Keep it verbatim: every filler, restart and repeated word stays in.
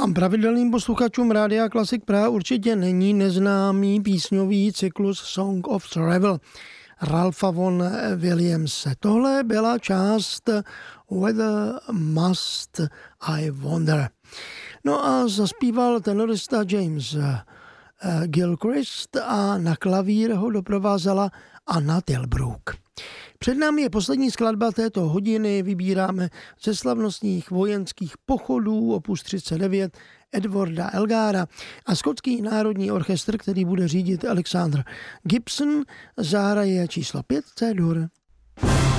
Vám pravidelným posluchačům Rádia Klasik Praha určitě není neznámý písňový cyklus Song of Travel Ralpha Vaughan Williamse. Tohle byla část Whether Must I Wonder. No a zaspíval tenorista James Gilchrist a na klavír ho doprovázela Anna Tilbrook. Před námi je poslední skladba této hodiny, vybíráme ze slavnostních vojenských pochodů opus třicet devět Edwarda Elgara a Skotský národní orchestr, který bude řídit Alexander Gibson, zahraje číslo pět C dur.